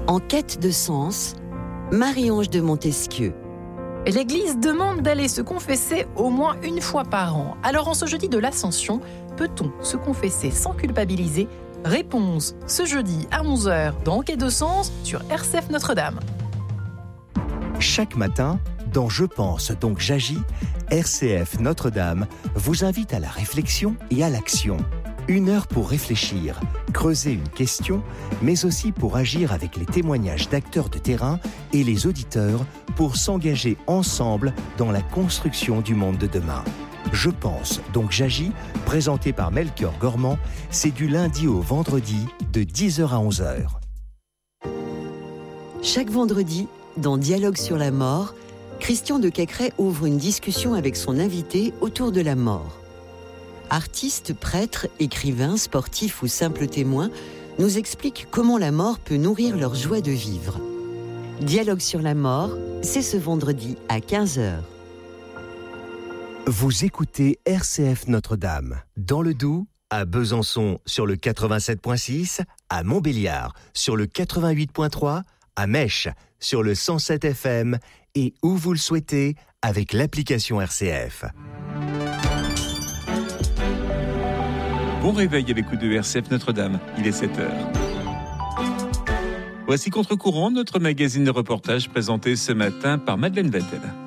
En quête de sens, Marie-Ange de Montesquieu. L'Église demande d'aller se confesser au moins une fois par an. Alors en ce jeudi de l'Ascension, peut-on se confesser sans culpabiliser ? Réponse ce jeudi à 11h dans Quête de sens sur RCF Notre-Dame. Chaque matin, dans Je pense donc j'agis, RCF Notre-Dame vous invite à la réflexion et à l'action. 1 heure pour réfléchir, creuser une question, mais aussi pour agir avec les témoignages d'acteurs de terrain et les auditeurs pour s'engager ensemble dans la construction du monde de demain. Je pense donc j'agis, présenté par Melchior Gormand, c'est du lundi au vendredi de 10h à 11h. Chaque vendredi, dans Dialogue sur la mort, Christian de Cacrès ouvre une discussion avec son invité autour de la mort. Artistes, prêtres, écrivains, sportifs ou simples témoins nous expliquent comment la mort peut nourrir leur joie de vivre. Dialogue sur la mort, c'est ce vendredi à 15h. Vous écoutez RCF Notre-Dame, dans le Doubs, à Besançon sur le 87.6, à Montbéliard sur le 88.3, à Mèche sur le 107 FM et où vous le souhaitez avec l'application RCF. Bon réveil à l'écoute de RCF Notre-Dame, il est 7h. Voici Contre-courant, notre magazine de reportage présenté ce matin par Madeleine Vatel.